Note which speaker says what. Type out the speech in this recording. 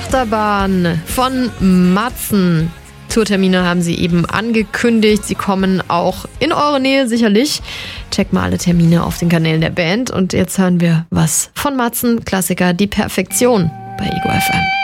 Speaker 1: Achterbahn von Matzen. Tourtermine haben sie eben angekündigt. Sie kommen auch in eure Nähe sicherlich. Checkt mal alle Termine auf den Kanälen der Band. Und jetzt hören wir was von Matzen. Klassiker Die Perfektion bei Ego FM.